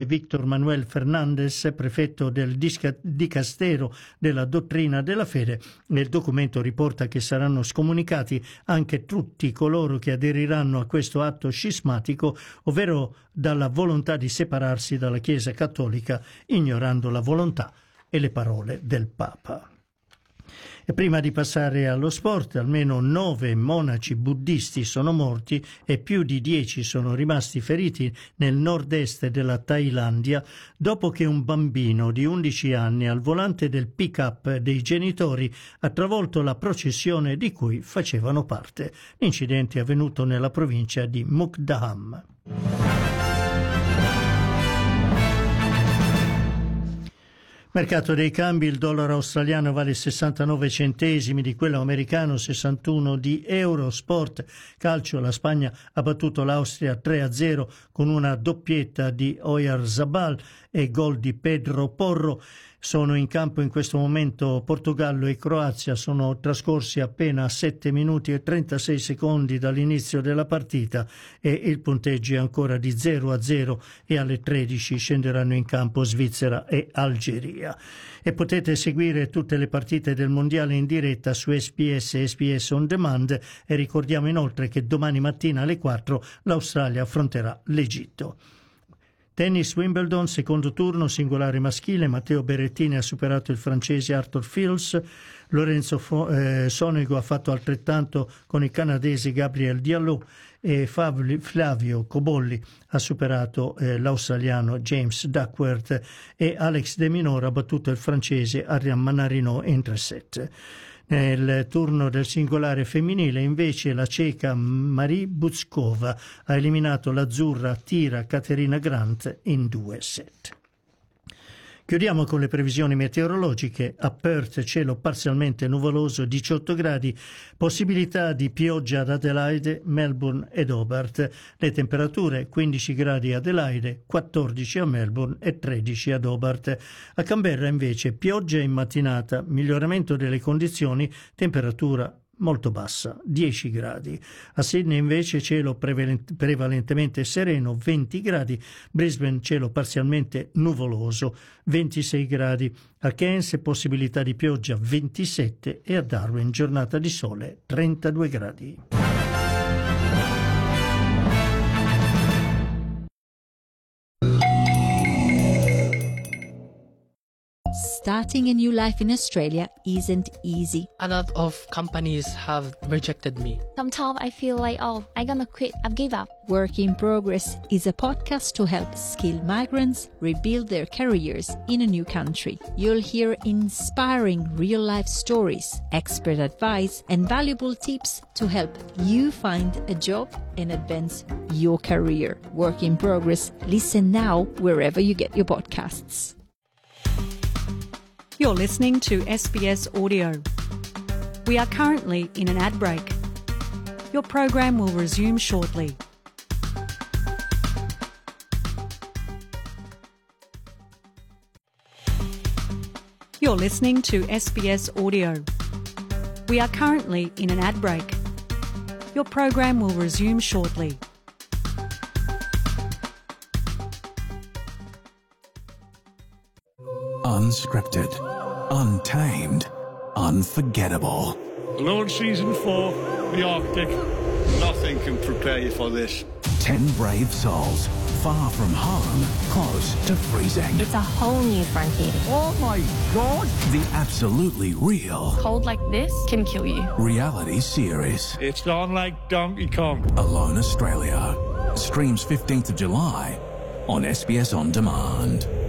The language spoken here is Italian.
Víctor Manuel Fernández, prefetto del Dicastero della Dottrina della Fede. Il documento riporta che saranno scomunicati anche tutti coloro che aderiranno a questo atto scismatico, ovvero dalla volontà di separarsi dalla Chiesa Cattolica, ignorando la volontà e le parole del Papa. E prima di passare allo sport, almeno 9 monaci buddisti sono morti e più di 10 sono rimasti feriti nel nord-est della Thailandia dopo che un bambino di 11 anni al volante del pick-up dei genitori ha travolto la processione di cui facevano parte. L'incidente è avvenuto nella provincia di Mukdaham. Mercato dei cambi: il dollaro australiano vale 69 centesimi di quello americano, 61 di euro. Sport, calcio, la Spagna ha battuto l'Austria 3-0 con una doppietta di Oyarzabal e gol di Pedro Porro. Sono in campo in questo momento Portogallo e Croazia, sono trascorsi appena 7 minuti e 36 secondi dall'inizio della partita e il punteggio è ancora di 0-0 e alle 13 scenderanno in campo Svizzera e Algeria. E potete seguire tutte le partite del mondiale in diretta su SBS e SBS On Demand e ricordiamo inoltre che domani mattina alle 4 l'Australia affronterà l'Egitto. Tennis, Wimbledon, secondo turno, singolare maschile. Matteo Berrettini ha superato il francese Arthur Fils. Lorenzo Sonego ha fatto altrettanto con il canadese Gabriel Diallo e Flavio Cobolli ha superato l'australiano James Duckworth e Alex De Minaur ha battuto il francese Ariane Manarino in 3 set. Nel turno del singolare femminile invece la ceca Marie Buzkova ha eliminato l'azzurra Tira Caterina Grant in 2 set. Chiudiamo con le previsioni meteorologiche. A Perth cielo parzialmente nuvoloso, 18 gradi, possibilità di pioggia ad Adelaide, Melbourne ed Hobart. Le temperature: 15 gradi a Adelaide, 14 a Melbourne e 13 ad Hobart. A Canberra invece pioggia in mattinata, miglioramento delle condizioni, temperatura molto bassa, 10 gradi. A Sydney invece cielo prevalentemente sereno, 20 gradi. Brisbane cielo parzialmente nuvoloso, 26 gradi. A Cairns possibilità di pioggia, 27 e a Darwin giornata di sole, 32 gradi. Starting a new life in Australia isn't easy. A lot of companies have rejected me. Sometimes I feel like, I'm gonna quit, I've give up. Work in Progress is a podcast to help skilled migrants rebuild their careers in a new country. You'll hear inspiring real-life stories, expert advice, and valuable tips to help you find a job and advance your career. Work in Progress. Listen now wherever you get your podcasts. You're listening to SBS Audio. We are currently in an ad break. Your program will resume shortly. You're listening to SBS Audio. We are currently in an ad break. Your program will resume shortly. Unscripted, untamed, unforgettable. Launch season 4, the Arctic. Nothing can prepare you for this. 10 brave souls, far from home, close to freezing. It's a whole new frontier. Oh my God! The absolutely real Cold like this can kill you. reality series. It's on like Donkey Kong. Alone Australia. Streams 15th of July on SBS On Demand.